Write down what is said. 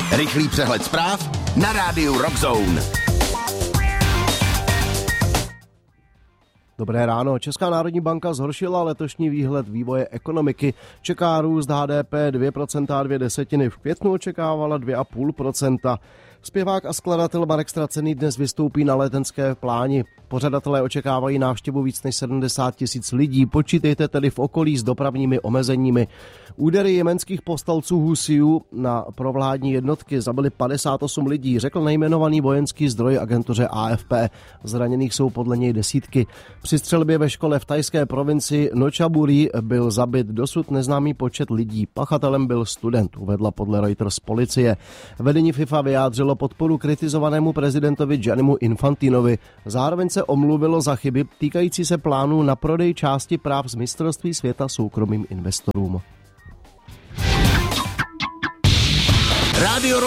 Rychlý přehled zpráv na rádiu Rock Zone. Dobré ráno. Česká národní banka zhoršila letošní výhled vývoje ekonomiky. Čeká růst HDP 2,2%, v květnu očekávala 2,5%. Zpěvák a skladatel Marek Stracený dnes vystoupí na Letenské pláni. Pořadatelé očekávají návštěvu víc než 70 000 lidí. Počítejte tedy v okolí s dopravními omezeními. Údery jemenských povstalců Husijů na provládní jednotky zabili 58 lidí, řekl nejmenovaný vojenský zdroj agentuře AFP. Zraněných jsou podle něj desítky. Při střelbě ve škole v thajské provincii Nočaburi byl zabit dosud neznámý počet lidí. Pachatelem byl student, uvedla podle Reuters policie. Vedení FIFA vyjádřilo podporu kritizovanému prezidentovi Giannimu Infantinovi. Zároveň se omluvilo za chyby týkající se plánů na prodej části práv z mistrovství světa soukromým investorům. Rádio